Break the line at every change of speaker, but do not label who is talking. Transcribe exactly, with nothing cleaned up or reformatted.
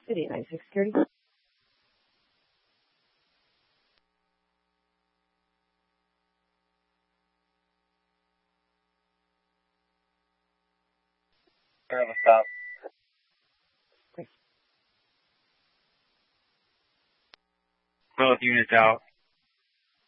City at ninety-six security.
Bravo, stop.
Thanks.
Both units out.